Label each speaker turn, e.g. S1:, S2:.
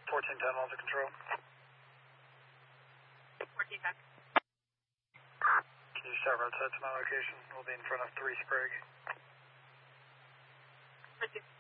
S1: 1410, miles of control.
S2: 1410.
S1: Can you start roadside to my location? We'll be in front of 3 Sprague.
S2: 14.